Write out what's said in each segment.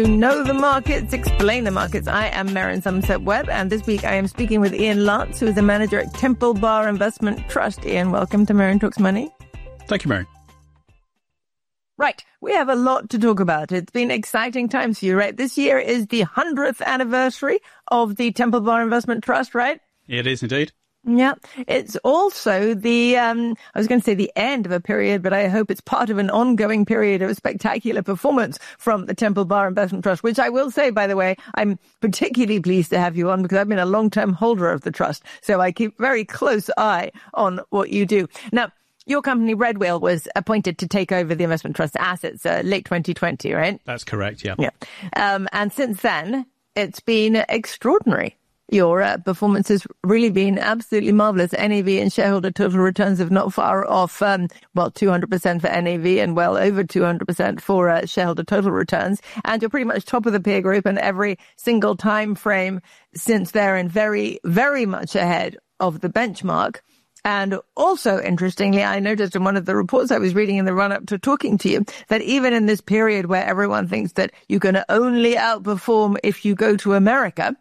Know the markets, explain the markets. I am Marion Somerset Webb, and this week I am speaking with Ian Lance, who is the manager at Temple Bar Investment Trust. Ian, welcome to Marion Talks Money. Thank you, Marion. Right, we have a lot to talk about. It's been exciting times for you, right? This year is the 100th anniversary of the Temple Bar Investment Trust, right? It is indeed. Yeah, it's also the, I was going to say the end of a period, but I hope it's part of an ongoing period of spectacular performance from the Temple Bar Investment Trust, which I will say, by the way, I'm particularly pleased to have you on because I've been a long-term holder of the trust. So I keep very close eye on what you do. Now, your company, Red Wheel, was appointed to take over the investment trust assets late 2020, right? That's correct, yeah. Yeah. And since then, it's been extraordinary. Your performance has really been absolutely marvelous. NAV and shareholder total returns have not far off, 200% for NAV and well over 200% for shareholder total returns. And you're pretty much top of the peer group in every single time frame since then, and very, very much ahead of the benchmark. And also, interestingly, I noticed in one of the reports I was reading in the run-up to talking to you that even in this period where everyone thinks that you're going to only outperform if you go to America,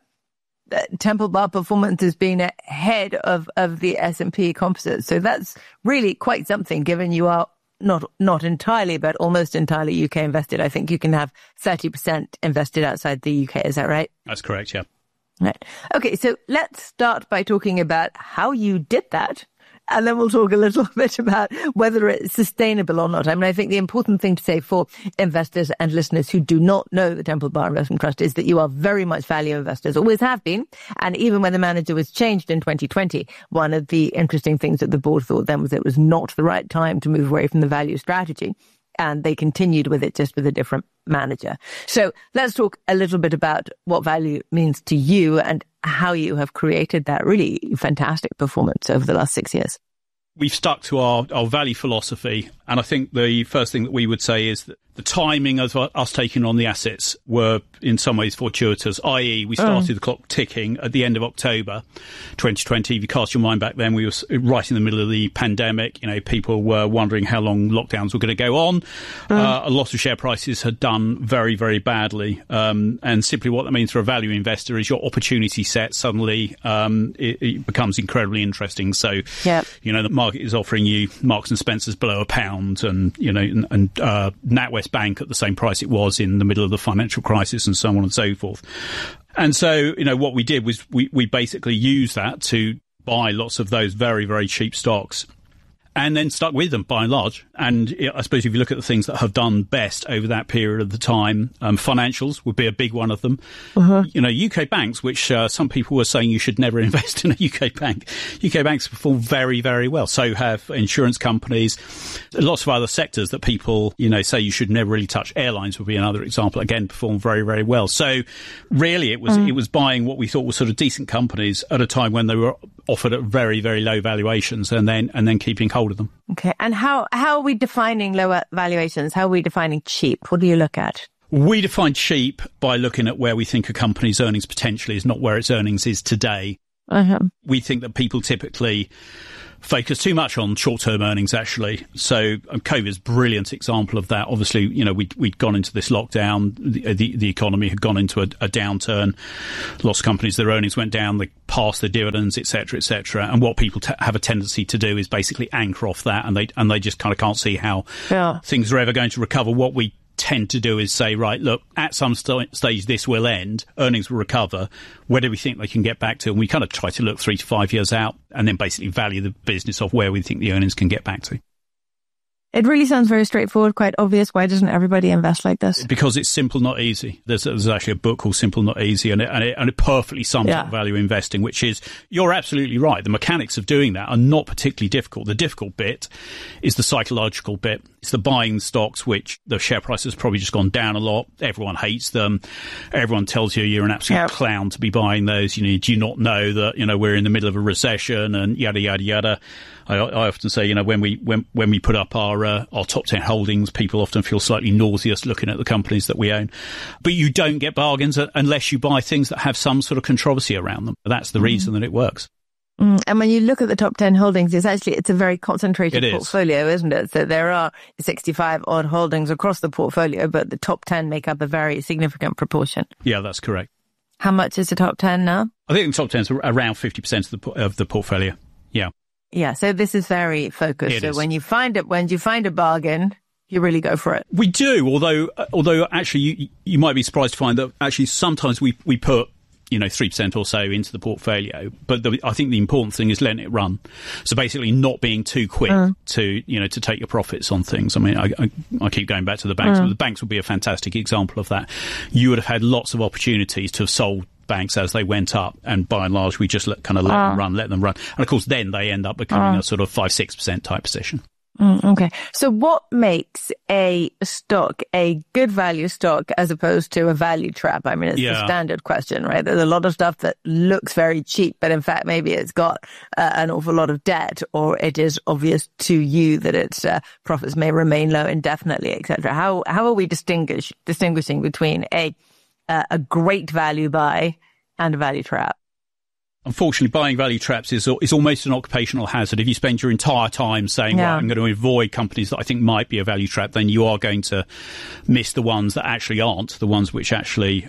Temple Bar performance has been ahead of the S&P composite. So that's really quite something, given you are not entirely, but almost entirely UK invested. I think you can have 30% invested outside the UK. Is that right? That's correct, yeah. Right. Okay, so let's start by talking about how you did that. And then we'll talk a little bit about whether it's sustainable or not. I mean, I think the important thing to say for investors and listeners who do not know the Temple Bar Investment Trust is that you are very much value investors, always have been. And even when the manager was changed in 2020, one of the interesting things that the board thought then was it was not the right time to move away from the value strategy. And they continued with it just with a different manager. So let's talk a little bit about what value means to you and how you have created that really fantastic performance over the last 6 years. We've stuck to our value philosophy. And I think the first thing that we would say is that the timing of us taking on the assets were in some ways fortuitous, i.e. we started the clock ticking at the end of October 2020. If you cast your mind back then, we were right in the middle of the pandemic. You know, people were wondering how long lockdowns were going to go on. A lot of share prices had done very, very badly. And simply what that means for a value investor is your opportunity set suddenly it becomes incredibly interesting. So, you know, the market is offering you Marks and Spencer's below £1 and, you know, and NatWest Bank at the same price it was in the middle of the financial crisis and so on and so forth. And so, you know, what we did was we basically used that to buy lots of those very, very cheap stocks and then stuck with them by and large. And I suppose if you look at the things that have done best over that period of the time, financials would be a big one of them. You know, UK banks, which some people were saying you should never invest in a UK bank. UK banks perform very, very well. So have insurance companies, lots of other sectors that people, you know, say you should never really touch. Airlines would be another example. Again, perform very, very well. So really it was buying what we thought were sort of decent companies at a time when they were offered at very, very low valuations and then keeping hold of them. Okay. And how are we defining lower valuations? How are we defining cheap? What do you look at? We define cheap by looking at where we think a company's earnings potential is, not where its earnings is today. We think that people typically focus too much on short-term earnings, actually. So COVID is a brilliant example of that. Obviously, you know, we'd gone into this lockdown. The economy had gone into a downturn. Lots of companies, their earnings went down. They passed their dividends, et cetera, et cetera. And what people have a tendency to do is basically anchor off that. And they just kind of can't see how things are ever going to recover. What we tend to do is say, right, look, at some stage this will end, earnings will recover. Where do we think they can get back to? And we kind of try to look 3 to 5 years out and then basically value the business of where we think the earnings can get back to. It really sounds very straightforward, quite obvious. Why doesn't everybody invest like this? Because it's simple, not easy. There's actually a book called Simple, Not Easy, and it perfectly sums up value investing, which is, you're absolutely right. The mechanics of doing that are not particularly difficult. The difficult bit is the psychological bit. It's the buying stocks, which the share price has probably just gone down a lot. Everyone hates them. Everyone tells you you're an absolute clown to be buying those. You know, do you not know that, you know, we're in the middle of a recession and yada, yada, yada. I often say, you know, when we put up our top 10 holdings, people often feel slightly nauseous looking at the companies that we own. But you don't get bargains unless you buy things that have some sort of controversy around them. That's the reason that it works. And when you look at the top 10 holdings, it's a very concentrated portfolio, isn't it? So there are 65 odd holdings across the portfolio, but the top 10 make up a very significant proportion. Yeah, that's correct. How much is the top 10 now? I think the top 10 is around 50% of the portfolio. Yeah. Yeah. So this is very focused. When you find a bargain, you really go for it. We do. Although actually you might be surprised to find that actually sometimes we put 3% or so into the portfolio. But I think the important thing is letting it run. So basically not being too quick to take your profits on things. I mean, I keep going back to the banks. The banks would be a fantastic example of that. You would have had lots of opportunities to have sold banks as they went up. And by and large, we just let them run. And of course, then they end up becoming a sort of 5-6% type position. Okay. So what makes a stock a good value stock as opposed to a value trap? I mean, it's the standard question, right? There's a lot of stuff that looks very cheap, but in fact, maybe it's got an awful lot of debt, or it is obvious to you that its profits may remain low indefinitely, etc. How are we distinguishing between a great value buy and a value trap? Unfortunately, buying value traps is almost an occupational hazard. If you spend your entire time saying, well, I'm going to avoid companies that I think might be a value trap, then you are going to miss the ones that actually aren't, the ones which actually,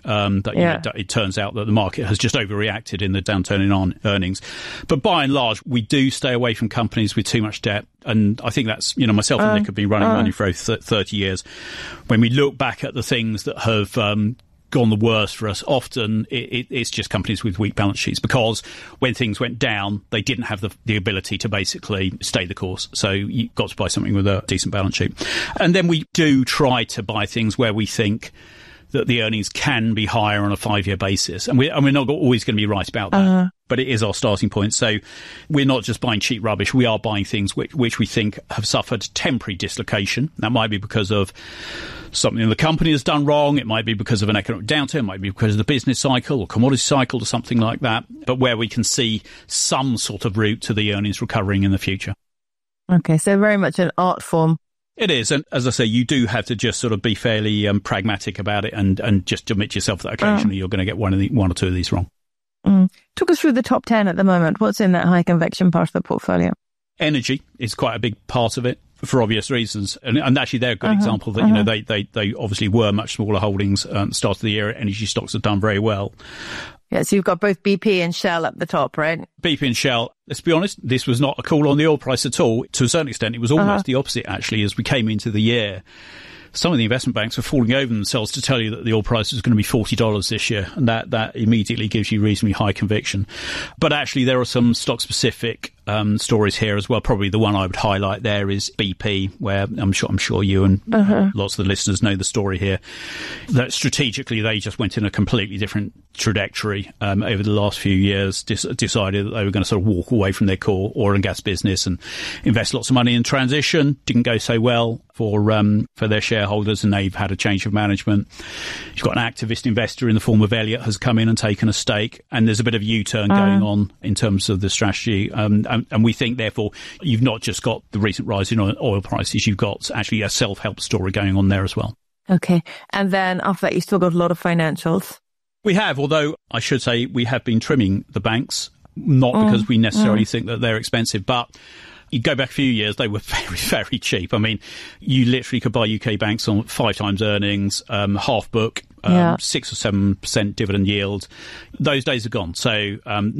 it turns out that the market has just overreacted in the downturn in earnings. But by and large, we do stay away from companies with too much debt. And I think that's, myself and Nick have been running money for over 30 years. When we look back at the things that have gone the worst for us, often it's just companies with weak balance sheets, because when things went down, they didn't have the ability to basically stay the course. So you got to buy something with a decent balance sheet. And then we do try to buy things where we think that the earnings can be higher on a 5-year basis. And we're not always going to be right about that, but it is our starting point. So we're not just buying cheap rubbish. We are buying things which we think have suffered temporary dislocation. That might be because of something the company has done wrong. It might be because of an economic downturn. It might be because of the business cycle or commodity cycle or something like that. But where we can see some sort of route to the earnings recovering in the future. Okay, so very much an art form. It is. And as I say, you do have to just sort of be fairly pragmatic about it and just admit yourself that occasionally you're going to get one or two of these wrong. Talk us through the top 10 at the moment. What's in that high convection part of the portfolio? Energy is quite a big part of it for obvious reasons. And actually, they're a good example that, they obviously were much smaller holdings at the start of the year. Energy stocks have done very well. Yeah, so you've got both BP and Shell up the top, right? BP and Shell. Let's be honest, this was not a call on the oil price at all. To a certain extent, it was almost the opposite, actually, as we came into the year. Some of the investment banks were falling over themselves to tell you that the oil price was going to be $40 this year, and that immediately gives you reasonably high conviction. But actually, there are some stock-specific stories here as well. Probably the one I would highlight there is BP, where I'm sure you and lots of the listeners know the story here. That strategically, they just went in a completely different trajectory over the last few years. Decided that they were going to sort of walk away from their core oil and gas business and invest lots of money in transition. Didn't go so well for their shareholders, and they've had a change of management. You've got an activist investor in the form of Elliott has come in and taken a stake, and there's a bit of U-turn going on in terms of the strategy. And we think, therefore, you've not just got the recent rise in oil prices, you've got actually a self-help story going on there as well. Okay. And then after that, you've still got a lot of financials. We have, although I should say we have been trimming the banks, not because we necessarily think that they're expensive, but you go back a few years, they were very, very cheap. I mean, you literally could buy UK banks on 5 times earnings, half book, 6 or 7% dividend yield. Those days are gone. So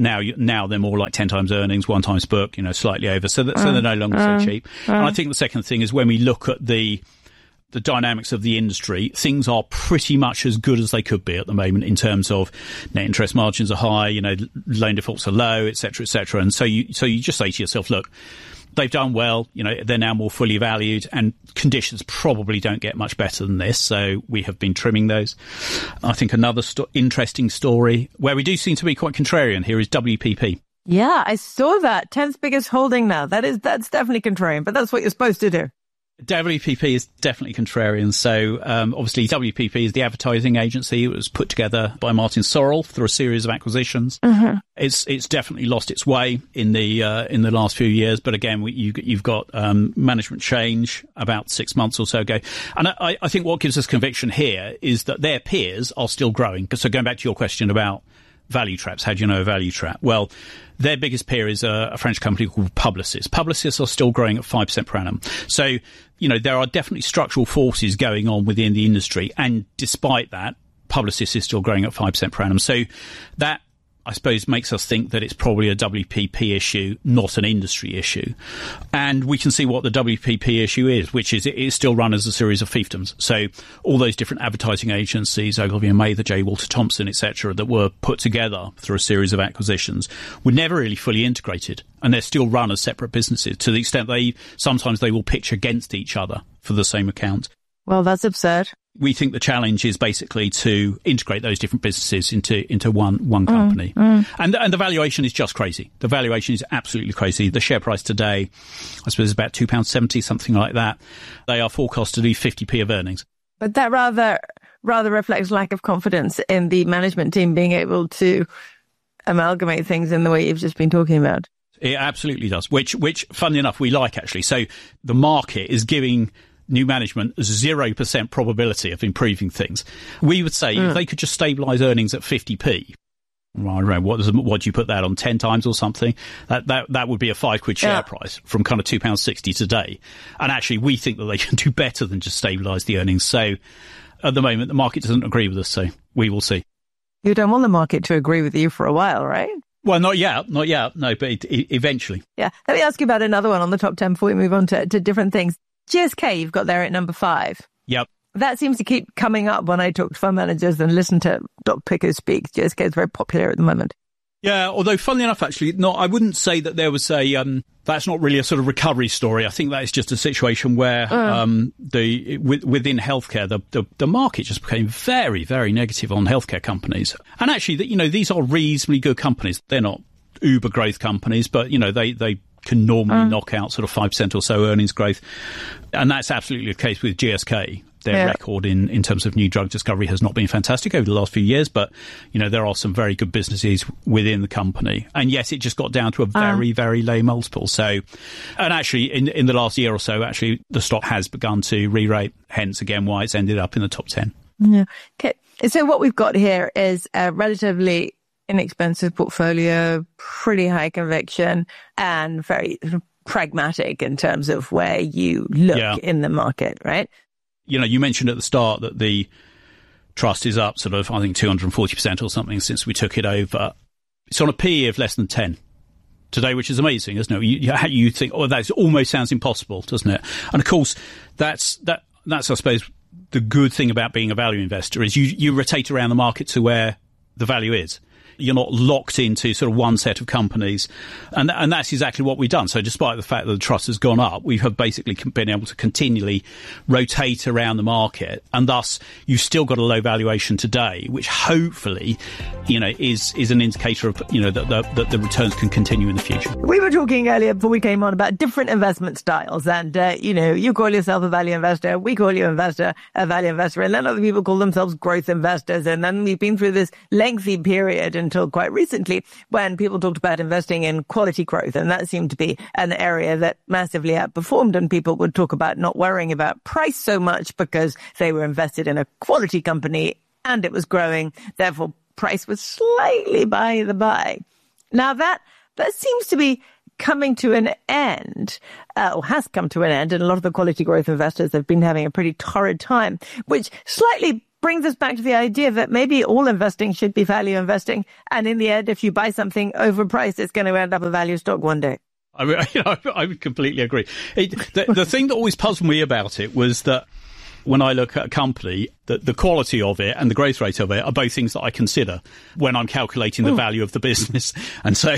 now they're more like 10 times earnings, 1 times book, slightly over. So they're no longer so cheap. And I think the second thing is when we look at the dynamics of the industry, things are pretty much as good as they could be at the moment in terms of net interest margins are high, loan defaults are low, et cetera, and so you just say to yourself, look, they've done well, they're now more fully valued, and conditions probably don't get much better than this, so we have been trimming those. I think another interesting story where we do seem to be quite contrarian here is WPP. Yeah, I saw that. 10th biggest holding now. That's definitely contrarian, but that's what you're supposed to do. WPP is definitely contrarian. So obviously WPP is the advertising agency. It was put together by Martin Sorrell through a series of acquisitions. It's definitely lost its way in the last few years. But again, you've got management change about 6 months or so ago. And I think what gives us conviction here is that their peers are still growing. So going back to your question about value traps. How do you know a value trap? Well, their biggest peer is a French company called Publicis. Publicis are still growing at 5% per annum. So, there are definitely structural forces going on within the industry. And despite that, Publicis is still growing at 5% per annum. So that, I suppose, makes us think that it's probably a WPP issue, not an industry issue. And we can see what the WPP issue is, which is it is still run as a series of fiefdoms. So all those different advertising agencies, Ogilvy and Mather, J. Walter Thompson, etc., that were put together through a series of acquisitions were never really fully integrated. And they're still run as separate businesses to the extent sometimes they will pitch against each other for the same account. Well, that's absurd. We think the challenge is basically to integrate those different businesses into one company. And the valuation is just crazy. The valuation is absolutely crazy. The share price today, I suppose, is about £2.70, something like that. They are forecast to do 50p of earnings. But that rather reflects lack of confidence in the management team being able to amalgamate things in the way you've just been talking about. It absolutely does, which funnily enough, we like, actually. So the market is giving new management 0% probability of improving things. We would say if they could just stabilise earnings at 50p, I don't know, what do you put that on, 10 times or something? That would be a £5 share price from kind of £2.60 today. And actually, we think that they can do better than just stabilise the earnings. So at the moment, the market doesn't agree with us, so we will see. You don't want the market to agree with you for a while, right? Well, not yet, no, but eventually. Yeah. Let me ask you about another one on the top 10 before we move on to different things. GSK, you've got there at number 5. Yep. That seems to keep coming up when I talk to fund managers and listen to Doc Pickers speak. GSK is very popular at the moment. Yeah, although funnily enough, actually, I wouldn't say that there was that's not really a sort of recovery story. I think that is just a situation where within healthcare, the market just became very, very negative on healthcare companies. And actually, these are reasonably good companies. They're not uber growth companies, but, they can normally knock out sort of 5% or so earnings growth. And that's absolutely the case with GSK. Their record in terms of new drug discovery has not been fantastic over the last few years, but, there are some very good businesses within the company. And yes, it just got down to a very, very low multiple. So, and actually in the last year or so, actually the stock has begun to re-rate, hence again why it's ended up in the top 10. Yeah. Okay. So what we've got here is a relatively inexpensive portfolio, pretty high conviction, and very pragmatic in terms of where you look in the market, right? You mentioned at the start that the trust is up sort of, I think, 240% or something since we took it over. It's on a PE of less than 10 today, which is amazing, isn't it? You think, that almost sounds impossible, doesn't it? And of course, that's I suppose, the good thing about being a value investor is you rotate around the market to where the value is. You're not locked into sort of one set of companies. And that's exactly what we've done. So despite the fact that the trust has gone up, we have basically been able to continually rotate around the market. And thus, you've still got a low valuation today, which hopefully, is an indicator of, that the returns can continue in the future. We were talking earlier before we came on about different investment styles. And, you call yourself a value investor. We call you a value investor. And then other people call themselves growth investors. And then we've been through this lengthy period until quite recently when people talked about investing in quality growth. And that seemed to be an area that massively outperformed. And people would talk about not worrying about price so much because they were invested in a quality company and it was growing. Therefore, price was slightly by the by. Now that seems to be coming to an end, or has come to an end. And a lot of the quality growth investors have been having a pretty torrid time, which slightly brings us back to the idea that maybe all investing should be value investing. And in the end, if you buy something overpriced, it's going to end up a value stock one day. I would completely agree. The thing that always puzzled me about it was that when I look at a company, the quality of it and the growth rate of it are both things that I consider when I'm calculating the value of the business. And so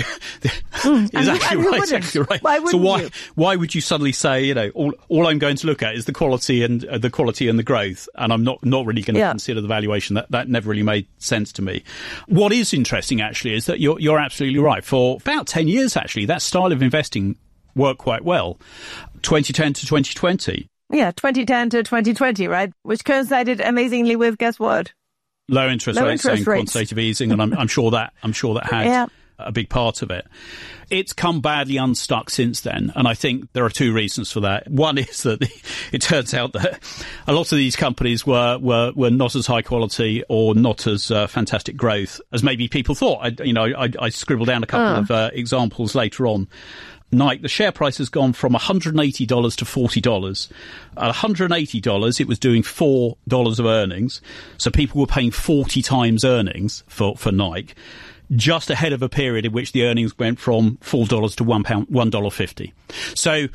exactly right. Why would you suddenly say, all I'm going to look at is the quality and the growth, and I'm not really going to consider the valuation? That never really made sense to me. What is interesting actually is that you're absolutely right. For about 10 years actually, that style of investing worked quite well. 2010 to 2020. Yeah, 2010 to 2020, right? Which coincided amazingly with, guess what? Low interest rates and quantitative easing, and I'm sure that had a big part of it. It's come badly unstuck since then, and I think there are two reasons for that. One is that it turns out that a lot of these companies were not as high quality or not as fantastic growth as maybe people thought. I scribbled down a couple of examples later on. Nike, the share price has gone from $180 to $40. At $180, it was doing $4 of earnings. So people were paying 40 times earnings for Nike, just ahead of a period in which the earnings went from $4 to $1.50. So,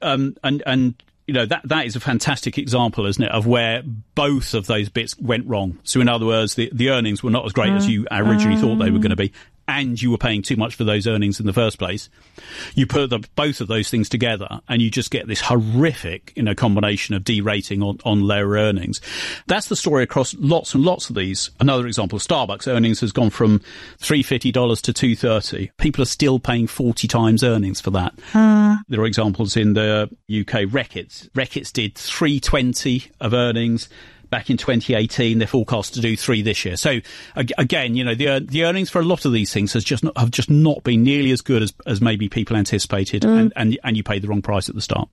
that is a fantastic example, isn't it, of where both of those bits went wrong. So in other words, the earnings were not as great as you originally thought they were going to be, and you were paying too much for those earnings in the first place. You put both of those things together and you just get this horrific, combination of derating on lower earnings. That's the story across lots and lots of these. Another example, Starbucks earnings has gone from $350 to $230. People are still paying 40 times earnings for that. There are examples in the UK. Reckitt's did $320 of earnings back in 2018. They're forecast to do $3 this year. So again, the earnings for a lot of these things have just not been nearly as good as maybe people anticipated, and you paid the wrong price at the start.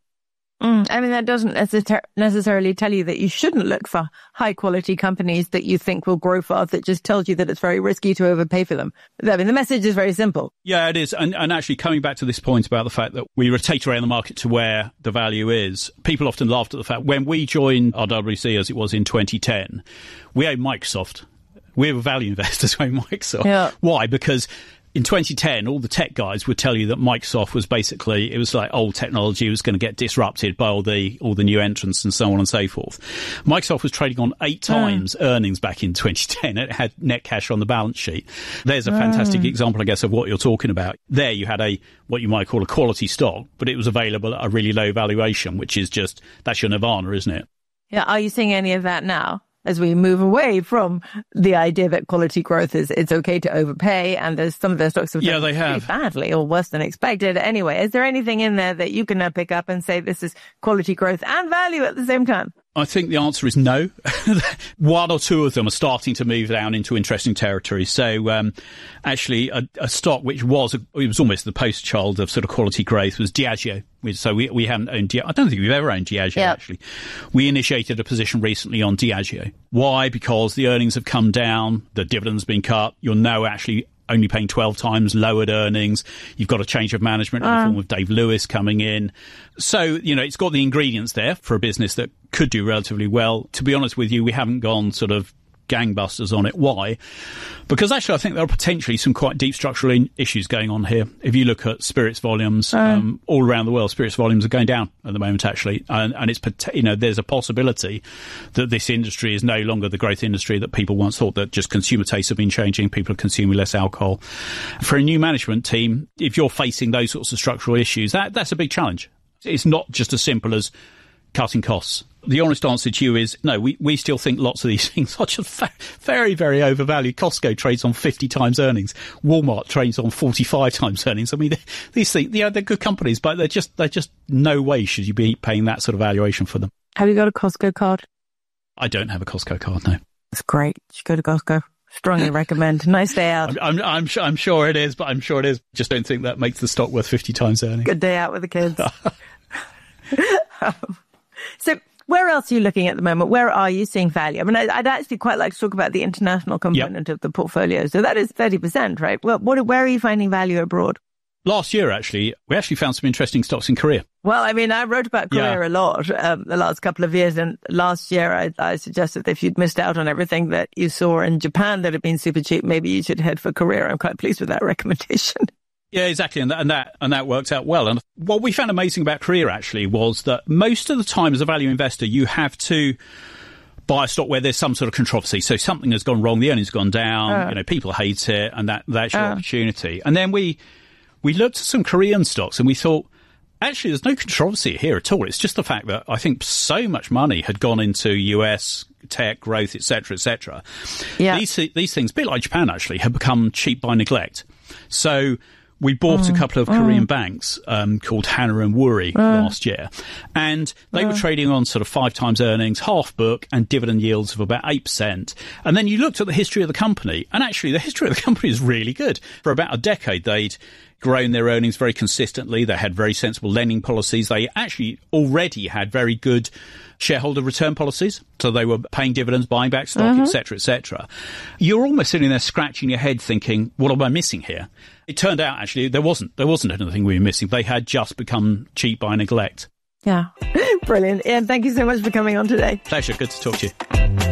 I mean, that doesn't necessarily tell you that you shouldn't look for high quality companies that you think will grow fast. It just tells you that it's very risky to overpay for them. I mean, the message is very simple. Yeah, it is. And actually, coming back to this point about the fact that we rotate around the market to where the value is, people often laughed at the fact when we joined RWC, as it was in 2010, we owned Microsoft. We were value investors who owned Microsoft. Yeah. Why? Because in 2010, all the tech guys would tell you that Microsoft was basically, it was like old technology was going to get disrupted by all the new entrants and so on and so forth. Microsoft was trading on 8 times earnings back in 2010. It had net cash on the balance sheet. There's a fantastic example, I guess, of what you're talking about. There you had what you might call a quality stock, but it was available at a really low valuation, which is that's your nirvana, isn't it? Yeah. Are you seeing any of that now? As we move away from the idea that quality growth it's okay to overpay, and there's some of their stocks have done pretty badly or worse than expected. Anyway, is there anything in there that you can now pick up and say this is quality growth and value at the same time? I think the answer is no. One or two of them are starting to move down into interesting territory. So, actually, a stock which was almost the poster child of sort of quality growth was Diageo. So we haven't owned Diageo. I don't think we've ever owned Diageo, actually. We initiated a position recently on Diageo. Why? Because the earnings have come down, the dividend's been cut. You're now actually only paying 12 times lowered earnings. You've got a change of management in the form of Dave Lewis coming in. So, it's got the ingredients there for a business that could do relatively well. To be honest with you, we haven't gone sort of gangbusters on it. Why? Because actually I think there are potentially some quite deep structural issues going on here. If you look at spirits volumes all around the world, spirits volumes are going down at the moment, actually, and it's there's a possibility that this industry is no longer the growth industry that people once thought, that just consumer tastes have been changing, people are consuming less alcohol. For a new management team, if you're facing those sorts of structural issues, that's a big challenge. It's not just as simple as cutting costs. The honest answer to you is no, we still think lots of these things are just very, very overvalued. Costco trades on 50 times earnings. Walmart trades on 45 times earnings. I mean, these things, they're good companies, but they're just no way should you be paying that sort of valuation for them. Have you got a Costco card? I don't have a Costco card, no. That's great. You should go to Costco. Strongly recommend. Nice day out. I'm sure it is, but I'm sure it is. Just don't think that makes the stock worth 50 times earnings. Good day out with the kids. So where else are you looking at the moment? Where are you seeing value? I mean, I'd actually quite like to talk about the international component of the portfolio. So that is 30%, right? Well, where are you finding value abroad? Last year, actually, we actually found some interesting stocks in Korea. Well, I mean, I wrote about Korea a lot the last couple of years. And last year, I suggested that if you'd missed out on everything that you saw in Japan that had been super cheap, maybe you should head for Korea. I'm quite pleased with that recommendation. Yeah, exactly. And that worked out well. And what we found amazing about Korea, actually, was that most of the time as a value investor, you have to buy a stock where there's some sort of controversy. So something has gone wrong, the earnings have gone down, people hate it, and that's your opportunity. And then we looked at some Korean stocks and we thought, actually, there's no controversy here at all. It's just the fact that I think so much money had gone into US tech growth, et cetera, et cetera. Yeah. These things, a bit like Japan, actually, have become cheap by neglect. So We bought a couple of Korean banks called Hana and Woori last year, and they were trading on sort of 5 times earnings, half book, and dividend yields of about 8%. And then you looked at the history of the company, and actually the history of the company is really good. For about a decade, they'd grown their earnings very consistently. They had very sensible lending policies. They actually already had very good shareholder return policies. So they were paying dividends, buying back stock, et cetera, et cetera. You're almost sitting there scratching your head thinking, what am I missing here? It turned out, actually, there wasn't anything we were missing. They had just become cheap by neglect. Yeah. Brilliant. Ian, thank you so much for coming on today. Pleasure. Good to talk to you.